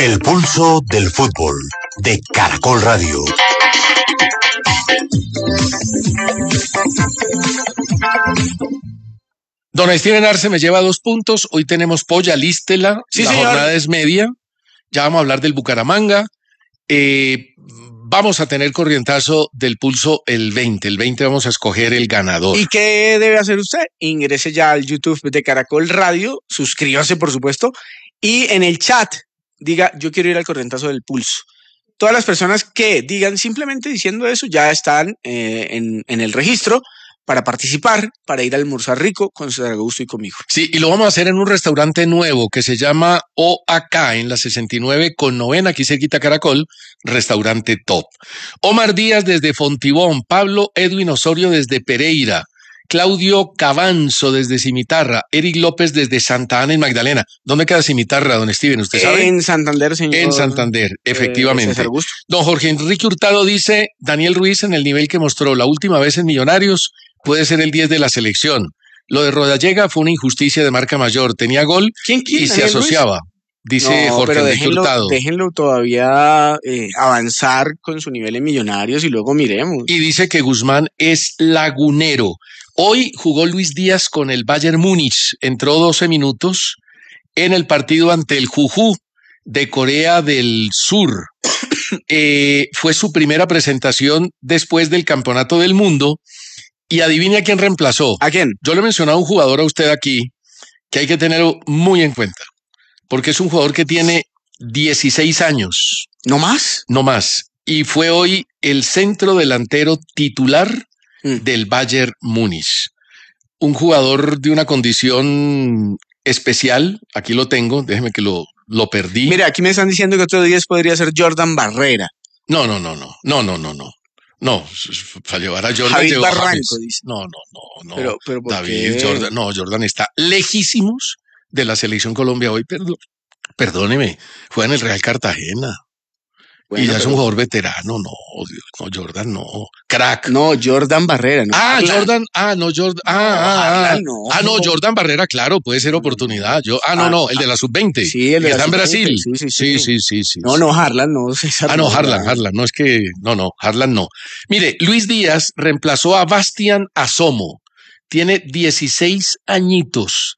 El pulso del fútbol de Caracol Radio. Don Steven Arce me lleva 2 puntos. Hoy tenemos polla, lístela. Sí, la señor. jornada es media. Ya vamos a hablar del Bucaramanga. Vamos a tener corrientazo del pulso el 20. El 20 vamos a escoger el ganador. ¿Y qué debe hacer usted? Ingrese ya al YouTube de Caracol Radio, suscríbase por supuesto, y en el chat diga, yo quiero ir al corrientazo del pulso. Todas las personas que digan simplemente diciendo eso ya están en el registro para participar, para ir a almorzar rico con César Augusto y conmigo. Sí, y lo vamos a hacer en un restaurante nuevo que se llama OAK en la 69 con 9, aquí cerquita Caracol, restaurante top. Omar Díaz desde Fontibón, Pablo Edwin Osorio desde Pereira, Claudio Cabanzo desde Cimitarra, Eric López desde Santa Ana en Magdalena. ¿Dónde queda Cimitarra, don Steven? ¿Usted sabe? En Santander, señor. En Santander, efectivamente. César Augusto. Don Jorge Enrique Hurtado dice, Daniel Ruiz en el nivel que mostró la última vez en Millonarios puede ser el 10 de la selección. Lo de Rodallega fue una injusticia de marca mayor. Tenía gol ¿Quién, y se Daniel asociaba, dice No, Jorge pero Enrique Hurtado. déjenlo todavía avanzar con su nivel en Millonarios y luego miremos. Y dice que Guzmán es lagunero. Hoy jugó Luis Díaz con el Bayern Múnich. Entró 12 minutos en el partido ante el Juju de Corea del Sur. Fue su primera presentación después del Campeonato del Mundo. Y adivine a quién reemplazó. ¿A quién? Yo le he mencionado a un jugador a usted aquí que hay que tenerlo muy en cuenta, porque es un jugador que tiene 16 años. ¿No más? No más. Y fue hoy el centro delantero titular del Bayern Múnich. Un jugador de una condición especial. Aquí lo tengo, déjeme que lo perdí. Mire, aquí me están diciendo que otro 10 podría ser Jordan Barrera. No. No, para llevar a Jordan. Javid Barranco, dice. No. Pero ¿por David, qué? Jordan, no, Jordan está lejísimos de la selección Colombia hoy, perdóneme, juega en el Real Cartagena. Bueno, y ya es un jugador veterano, no, Jordan no, crack. No, Jordan Barrera. No, Jordan, no. Jordan Barrera, claro, puede ser oportunidad. El de la sub-20. Sí, el de que la está en sub-20, Brasil. Sí. No, Harlan no, César. Harlan, no es que, Harlan no. Mire, Luis Díaz reemplazó a Bastian Asomo. Tiene 16 años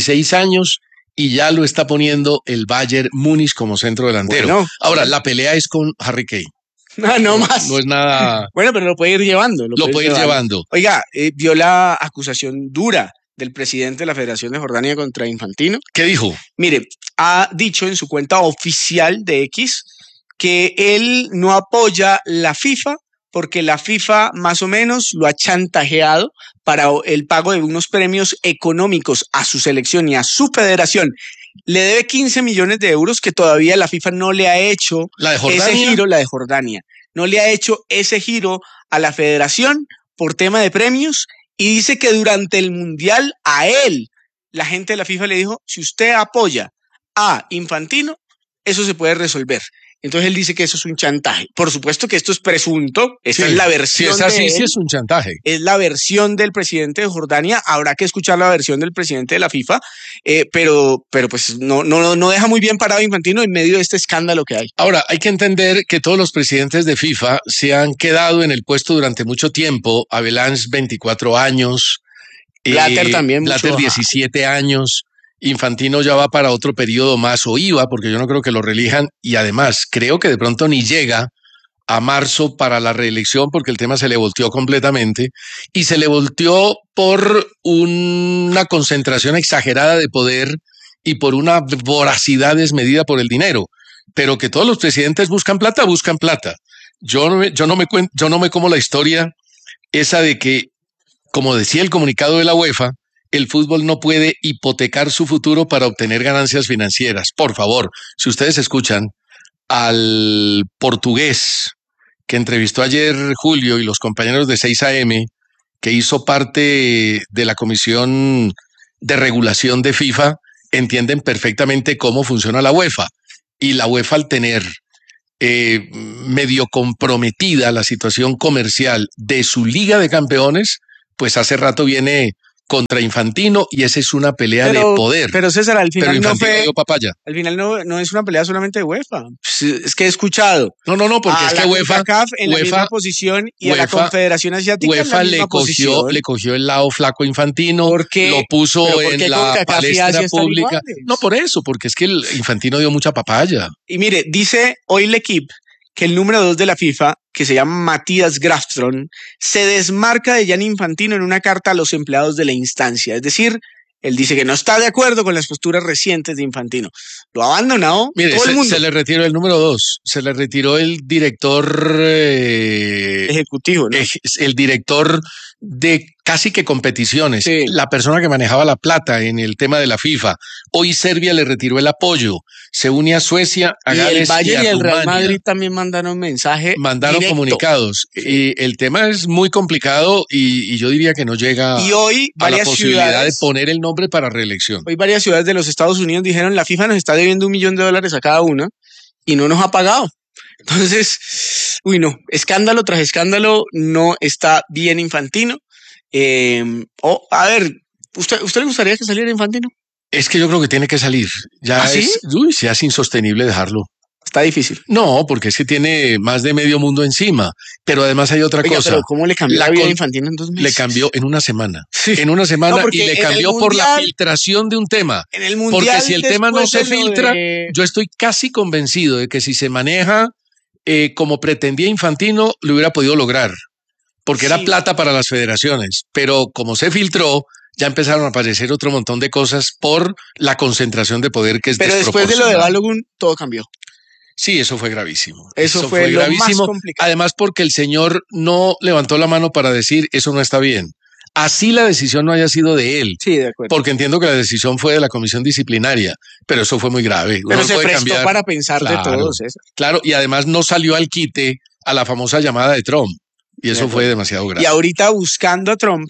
y ya lo está poniendo el Bayern Múnich como centro delantero. Bueno, ahora, la pelea es con Harry Kane. No más. No es nada. Bueno, pero lo puede ir llevando. Lo puede ir llevando. Oiga, vio la acusación dura del presidente de la Federación de Jordania contra Infantino. ¿Qué dijo? Mire, ha dicho en su cuenta oficial de X que él no apoya la FIFA porque la FIFA más o menos lo ha chantajeado para el pago de unos premios económicos a su selección y a su federación. Le debe 15 millones de euros que todavía la FIFA no le ha hecho ese giro, la de Jordania, no le ha hecho ese giro a la federación por tema de premios y dice que durante el Mundial a él, la gente de la FIFA le dijo, si usted apoya a Infantino, eso se puede resolver. Entonces él dice que eso es un chantaje. Por supuesto que esto es presunto. Esta es la versión. Si es así, sí es un chantaje. Es la versión del presidente de Jordania. Habrá que escuchar la versión del presidente de la FIFA. Pero pues no deja muy bien parado Infantino en medio de este escándalo que hay. Ahora, hay que entender que todos los presidentes de FIFA se han quedado en el puesto durante mucho tiempo. Avalanche, 24 años. Blatter también. Blatter, 17 años. Infantino ya va para otro periodo más, o iba, porque yo no creo que lo reelijan, y además creo que de pronto ni llega a marzo para la reelección porque el tema se le volteó completamente y se le volteó por una concentración exagerada de poder y por una voracidad desmedida por el dinero. Pero que todos los presidentes buscan plata. Yo no me como la historia esa de que, como decía el comunicado de la UEFA, el fútbol no puede hipotecar su futuro para obtener ganancias financieras. Por favor, si ustedes escuchan al portugués que entrevistó ayer Julio y los compañeros de 6 AM, que hizo parte de la comisión de regulación de FIFA, entienden perfectamente cómo funciona la UEFA. Y la UEFA, al tener medio comprometida la situación comercial de su Liga de Campeones, pues hace rato viene contra Infantino y esa es una pelea de poder. Pero César, al final Pero no fue. dio papaya. Al final no es una pelea solamente de UEFA. Es que he escuchado. No, porque es que UEFA en la misma posición y a la Confederación Asiática UEFA en la misma posición. le cogió el lado flaco a Infantino, lo puso en la palestra pública. No, por eso, porque es que el Infantino dio mucha papaya. Y mire, dice hoy L'Equipe que el número 2 de la FIFA, que se llama Matías Grafström, se desmarca de Gianni Infantino en una carta a los empleados de la instancia. Es decir, él dice que no está de acuerdo con las posturas recientes de Infantino. Lo ha abandonado todo el mundo. Se le retiró el número 2, se le retiró el director ejecutivo, ¿no? El director de casi que competiciones, sí. La persona que manejaba la plata en el tema de la FIFA. Hoy Serbia le retiró el apoyo, se une a Suecia, a Gales el Bayern y a el Real Rumania. Madrid también mandaron mensaje. Mandaron directo. Comunicados. Sí. Y el tema es muy complicado y yo diría que no llega y hoy a la posibilidad de poner el nombre para reelección. Hoy varias ciudades de los Estados Unidos dijeron la FIFA nos está debiendo $1 millón a cada una y no nos ha pagado. Entonces, escándalo tras escándalo, no está bien Infantino. A ver, ¿usted le gustaría que saliera Infantino? Es que yo creo que tiene que salir. Ya ¿sí? Se hace insostenible dejarlo. Está difícil. No, porque es que tiene más de medio mundo encima. Pero además hay otra cosa. Pero ¿cómo le cambió la vida a Infantino en 2 meses? Le cambió en una semana. Sí. En una semana No, y le cambió por la filtración de un tema. En el mundial, porque si el tema no se filtra, yo estoy casi convencido de que si se maneja como pretendía Infantino, lo hubiera podido lograr. Porque era plata para las federaciones. Pero como se filtró, ya empezaron a aparecer otro montón de cosas por la concentración de poder que es desproporcionada. Pero después de lo de Balogun, todo cambió. Sí, eso fue gravísimo. Eso fue lo gravísimo. Más complicado. Además, porque el señor no levantó la mano para decir eso no está bien. Así la decisión no haya sido de él. Sí, de acuerdo. Porque entiendo que la decisión fue de la comisión disciplinaria, pero eso fue muy grave. Pero se prestó para pensar de todos eso. Claro, y además no salió al quite a la famosa llamada de Trump. Y eso fue demasiado grave. Y ahorita buscando a Trump,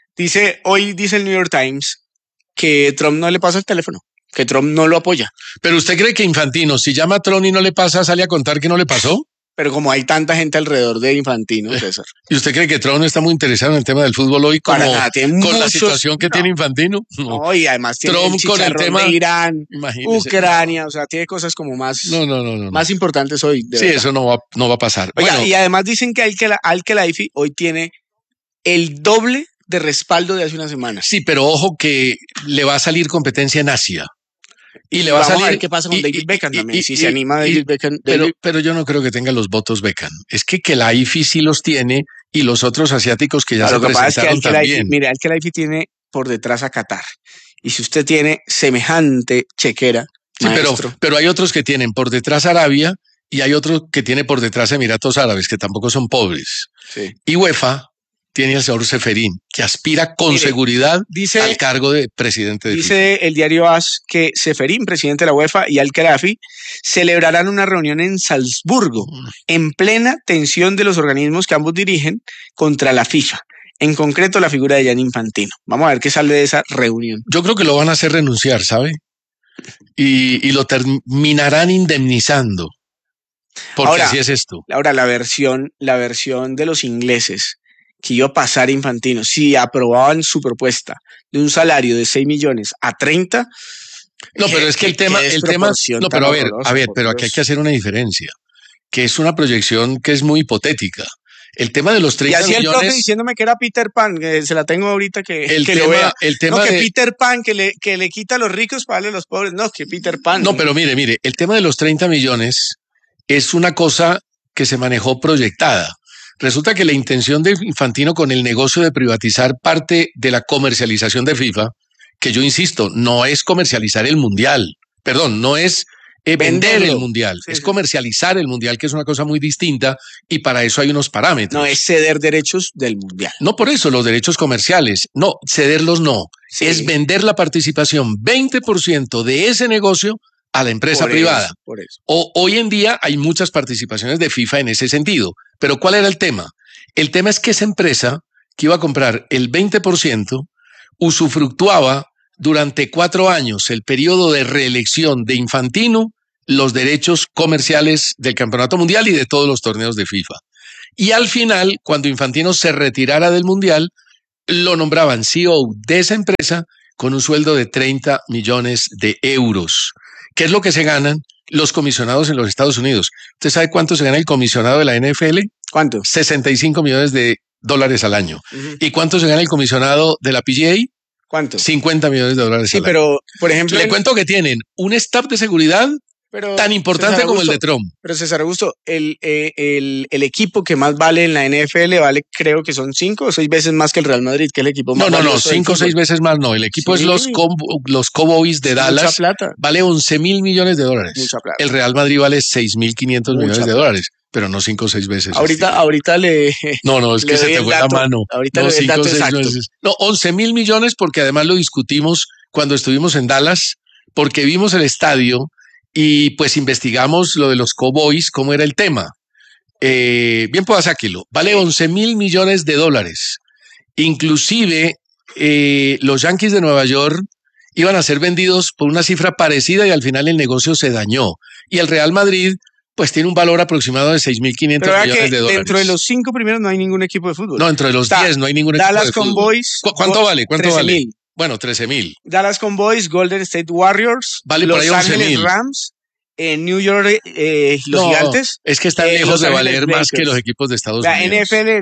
hoy dice el New York Times que Trump no le pasa el teléfono, que Trump no lo apoya. Pero usted cree que Infantino, si llama a Trump y no le pasa, sale a contar que no le pasó? Pero como hay tanta gente alrededor de Infantino, César. ¿Y usted cree que Trump no está muy interesado en el tema del fútbol hoy con la situación que tiene Infantino? No, y además tiene Trump con el tema de Irán, Ucrania, o sea, tiene cosas como más, más importantes hoy. Sí, eso no va a pasar. Oiga, y además dicen que Al-Khelaifi hoy tiene el doble de respaldo de hace una semana. Sí, pero ojo que le va a salir competencia en Asia. Y le va a salir. A ver qué pasa con David Beckham también. Si se anima David Beckham. Pero yo no creo que tenga los votos Beckham. Es que Khelaifi sí los tiene y los otros asiáticos que ya se presentaron también. Mire, Al-Khelaifi tiene por detrás a Qatar. Y si usted tiene semejante chequera, sí, pero hay otros que tienen por detrás Arabia y hay otros que tiene por detrás Emiratos Árabes, que tampoco son pobres. Sí. Y UEFA tiene al señor Seferín, que aspira con seguridad al cargo de presidente de FIFA. Dice el diario AS que Seferín, presidente de la UEFA, y Al-Khelaifi celebrarán una reunión en Salzburgo, en plena tensión de los organismos que ambos dirigen contra la FIFA. En concreto, la figura de Gianni Infantino. Vamos a ver qué sale de esa reunión. Yo creo que lo van a hacer renunciar, ¿sabe? Y lo terminarán indemnizando. Porque ahora, así es esto. Ahora, la versión de los ingleses que iba a pasar Infantino, si aprobaban su propuesta de un salario de 6 millones a 30. No, pero es que el tema, no, pero a ver, pero aquí hay que hacer una diferencia, que es una proyección que es muy hipotética. El tema de los 30 millones. Y así el profe diciéndome que era Peter Pan, que se la tengo ahorita que lo vea. El tema que Peter Pan, que le quita a los ricos para darle a los pobres. No, que Peter Pan. No, pero mire, el tema de los 30 millones es una cosa que se manejó proyectada. Resulta que la intención de Infantino con el negocio de privatizar parte de la comercialización de FIFA, que yo insisto, no es comercializar el mundial, perdón, no es vender el mundial, es comercializar el mundial, que es una cosa muy distinta y para eso hay unos parámetros. No es ceder derechos del mundial. No por eso, los derechos comerciales, no, cederlos no, es vender la participación 20% de ese negocio a la empresa privada. Por eso. Hoy en día hay muchas participaciones de FIFA en ese sentido. Pero ¿cuál era el tema? El tema es que esa empresa que iba a comprar el 20% usufructuaba durante 4 años, el periodo de reelección de Infantino, los derechos comerciales del Campeonato Mundial y de todos los torneos de FIFA. Y al final, cuando Infantino se retirara del Mundial, lo nombraban CEO de esa empresa con un sueldo de 30 millones de euros. ¿Qué es lo que se ganan los comisionados en los Estados Unidos? ¿Usted sabe cuánto se gana el comisionado de la NFL? ¿Cuánto? 65 millones de dólares al año. ¿Y cuánto se gana el comisionado de la PGA? ¿Cuánto? 50 millones de dólares al año. Sí, pero, por ejemplo... Le cuento que tienen un staff de seguridad tan importante como el de Trump. Pero César Augusto, el equipo que más vale en la NFL vale, creo que son 5 o 6 veces más que el Real Madrid, que es el equipo más No, 5 o 6 veces más no. El equipo es los Cowboys de Dallas. Mucha plata. Vale 11 mil millones de dólares. Mucha plata. El Real Madrid vale 6.500 millones de dólares, pero no 5 o 6 veces. Ahorita le... No, es que se te fue la mano. Ahorita no, le doy el dato exacto. Veces. No, 11 mil millones porque además lo discutimos cuando estuvimos en Dallas, porque vimos el estadio y pues investigamos lo de los Cowboys, cómo era el tema. Bien pueda sáquelo. Vale 11 mil millones de dólares. Inclusive los Yankees de Nueva York iban a ser vendidos por una cifra parecida y al final el negocio se dañó. Y el Real Madrid pues tiene un valor aproximado de 6.500 millones de dólares. Dentro de los 5 primeros no hay ningún equipo de fútbol. No, dentro de los 10 no hay ningún equipo de fútbol. Cowboys. ¿Cuánto vale? 13,000. Bueno, 13,000. Dallas Cowboys, Golden State Warriors, vale Los por ahí Ángeles Rams, New York, los Gigantes. Es que están lejos de valer más que los equipos de Estados Unidos. NFL,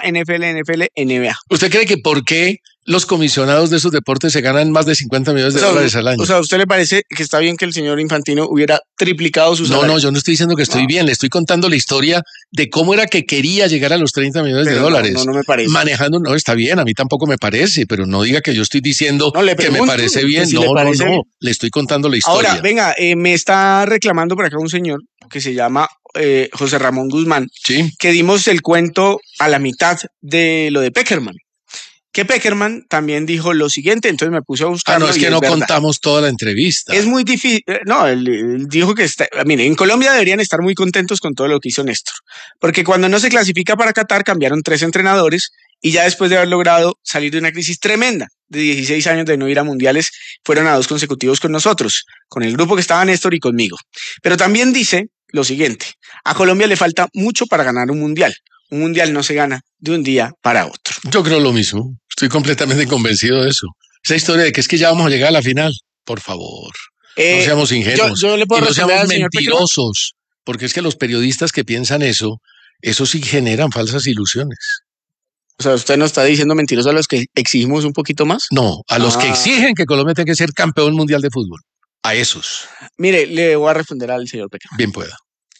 NBA. ¿Usted cree que por qué los comisionados de esos deportes se ganan más de 50 millones de dólares al año? O sea, ¿a usted le parece que está bien que el señor Infantino hubiera triplicado su salario? No, yo no estoy diciendo que estoy bien, le estoy contando la historia de cómo era que quería llegar a los 30 millones de dólares. No me parece. Manejando, no, está bien, a mí tampoco me parece, pero no diga que yo estoy diciendo que me parece bien. No, le estoy contando la historia. Ahora, venga, me está reclamando por acá un señor que se llama José Ramón Guzmán, ¿sí? Que dimos el cuento a la mitad de lo de Pekerman. Que Pekerman también dijo lo siguiente, entonces me puse a buscar. No, es que no contamos toda la entrevista. Es muy difícil. No, él dijo que mire, en Colombia deberían estar muy contentos con todo lo que hizo Néstor, porque cuando no se clasifica para Qatar cambiaron 3 entrenadores y ya después de haber logrado salir de una crisis tremenda de 16 años de no ir a mundiales, fueron a 2 consecutivos con nosotros, con el grupo que estaba Néstor y conmigo. Pero también dice lo siguiente: a Colombia le falta mucho para ganar un mundial. Un mundial no se gana de un día para otro. Yo creo lo mismo. Estoy completamente convencido de eso. Esa historia de que es que ya vamos a llegar a la final, por favor, no seamos ingenuos. Yo le puedo y no seamos al mentirosos, porque es que los periodistas que piensan eso sí generan falsas ilusiones. O sea, ¿usted nos está diciendo mentirosos a los que exigimos un poquito más? No, a los que exigen que Colombia tenga que ser campeón mundial de fútbol. A esos. Mire, le voy a responder al señor Pekerman. Bien pueda.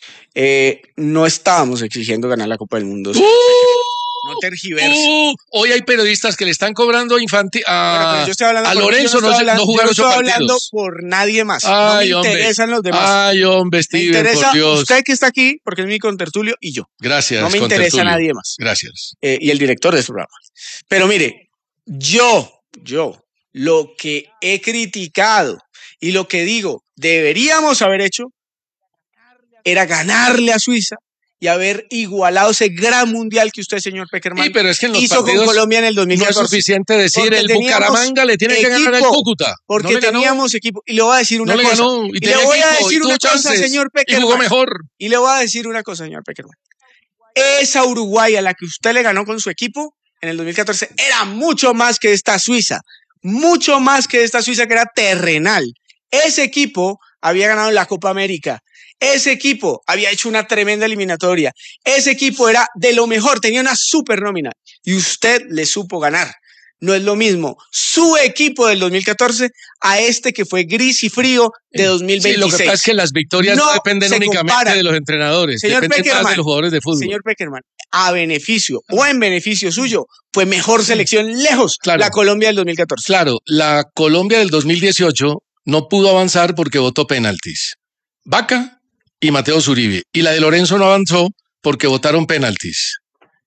No estábamos exigiendo ganar la Copa del Mundo. No tergiverse. Hoy hay periodistas que le están cobrando a Lorenzo no jugar 8 partidos. Yo estoy hablando por nadie más. Ay, no me interesan los demás. Ay, hombre, Steven, me interesa por Dios. Usted que está aquí, porque es mi contertulio, y yo. Gracias. No me interesa a nadie más. Gracias. Y el director de este programa. Pero mire, yo, lo que he criticado y lo que digo deberíamos haber hecho era ganarle a Suiza y haber igualado ese gran mundial que usted, señor Pekerman, pero es que en los hizo con Colombia en el 2014. No es suficiente decir el Bucaramanga le tiene que ganar al Cúcuta. Porque no teníamos equipo. Y le voy a decir una cosa. Y le voy a decir una cosa, señor Pekerman. Y jugó mejor. Y le voy a decir una cosa, señor Pekerman. Esa Uruguay a la que usted le ganó con su equipo en el 2014 era mucho más que esta Suiza. Mucho más que esta Suiza que era terrenal. Ese equipo había ganado la Copa América. Ese equipo había hecho una tremenda eliminatoria. Ese equipo era de lo mejor, tenía una super nómina. Y usted le supo ganar. No es lo mismo su equipo del 2014 a este que fue gris y frío de 2026. Sí, lo que pasa es que las victorias no dependen únicamente de los entrenadores, dependen más de los jugadores de fútbol. Señor Pekerman, a beneficio o en beneficio suyo, fue mejor selección lejos la Colombia del 2014. Claro, la Colombia del 2018 no pudo avanzar porque votó penaltis. Vaca y Mateo Zuribe. Y la de Lorenzo no avanzó porque votaron penaltis.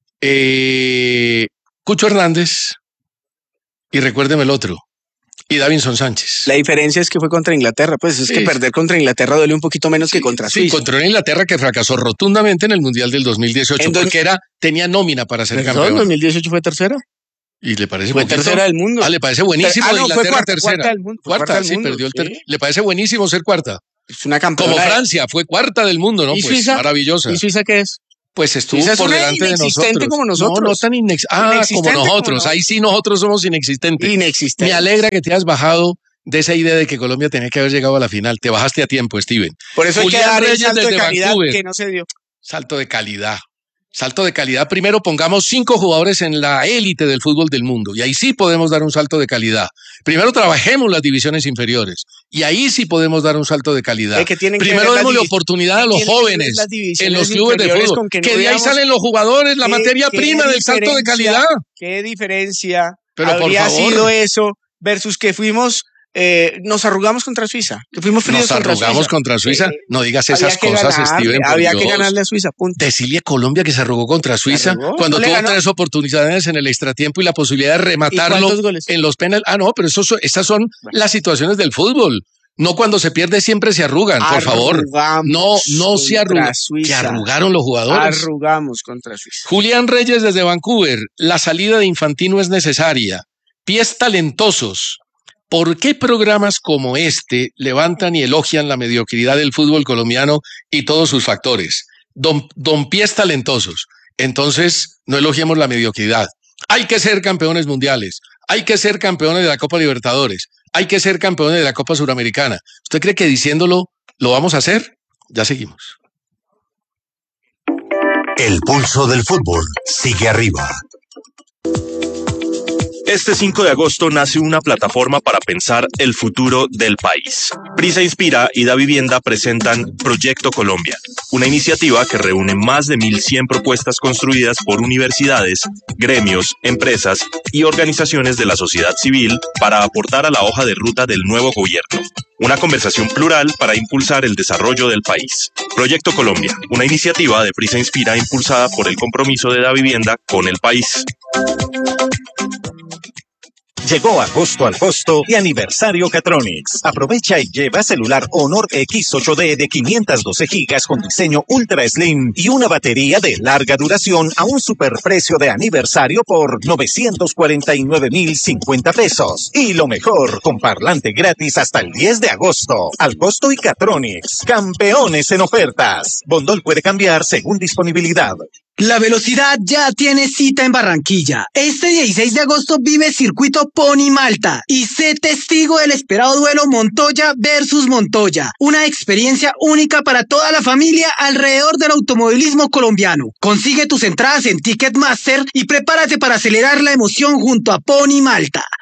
Cucho Hernández y recuérdeme el otro. Y Davinson Sánchez. La diferencia es que fue contra Inglaterra. Pues es que perder contra Inglaterra duele un poquito menos que contra Suiza. Sí, contra Inglaterra que fracasó rotundamente en el Mundial del 2018 porque tenía nómina para ser campeón. ¿En 2018 fue tercera? ¿Y le parece Fue tercera del mundo. Le parece buenísimo Inglaterra fue tercera. Cuarta del mundo. Cuarta, sí, perdió el tercero. ¿Le parece buenísimo ser cuarta? Es una campeona. Como Francia, fue cuarta del mundo, ¿no? ¿Y pues Suiza? Maravillosa. ¿Y Suiza qué es? Pues estuvo Esa es por una delante de inexistente nosotros. como nosotros. No, no tan como Inexistente como nosotros. nosotros. Ahí sí nosotros somos inexistentes. Inexistente. Me alegra que te hayas bajado de esa idea de que Colombia tenía que haber llegado a la final. Te bajaste a tiempo, Steven. Por eso hay que Julián dar el Reyes salto de desde calidad Vancouver. que no se dio. Salto de calidad. Salto de calidad. Primero pongamos 5 jugadores en la élite del fútbol del mundo y ahí sí podemos dar un salto de calidad. Primero trabajemos las divisiones inferiores y ahí sí podemos dar un salto de calidad. Primero démosle oportunidad a los jóvenes en los clubes de fútbol. Que de ahí salen los jugadores, la materia prima del salto de calidad. ¿Qué diferencia Pero habría sido eso versus que fuimos... nos arrugamos contra Suiza, que fuimos fríos contra Suiza. No digas esas cosas, Steven. Había que ganarle a Suiza, punto. Decirle a Colombia que se arrugó contra Suiza cuando tuvo 3 oportunidades en el extratiempo y la posibilidad de rematarlo en los penales. No, pero estas son las situaciones del fútbol. No cuando se pierde siempre se arrugan, por favor. No se arrugan. Que arrugaron los jugadores. Arrugamos contra Suiza. Julián Reyes desde Vancouver. La salida de Infantino es necesaria. Pies talentosos. ¿Por qué programas como este levantan y elogian la mediocridad del fútbol colombiano y todos sus factores? Don Pies talentosos. Entonces, no elogiemos la mediocridad. Hay que ser campeones mundiales. Hay que ser campeones de la Copa Libertadores. Hay que ser campeones de la Copa Suramericana. ¿Usted cree que diciéndolo lo vamos a hacer? Ya seguimos. El pulso del fútbol sigue arriba. Este 5 de agosto nace una plataforma para pensar el futuro del país. Prisa Inspira y Da Vivienda presentan Proyecto Colombia, una iniciativa que reúne más de 1.100 propuestas construidas por universidades, gremios, empresas y organizaciones de la sociedad civil para aportar a la hoja de ruta del nuevo gobierno. Una conversación plural para impulsar el desarrollo del país. Proyecto Colombia, una iniciativa de Prisa Inspira impulsada por el compromiso de Da Vivienda con el país. Llegó agosto al costo y aniversario Catronics. Aprovecha y lleva celular Honor X8D de 512 GB con diseño Ultra Slim y una batería de larga duración a un superprecio de aniversario por 949.050 pesos. Y lo mejor, con parlante gratis hasta el 10 de agosto. Al costo y Catronics, campeones en ofertas. Bondol puede cambiar según disponibilidad. La velocidad ya tiene cita en Barranquilla. Este 16 de agosto vive Circuito Pony Malta y sé testigo del esperado duelo Montoya versus Montoya. Una experiencia única para toda la familia alrededor del automovilismo colombiano. Consigue tus entradas en Ticketmaster y prepárate para acelerar la emoción junto a Pony Malta.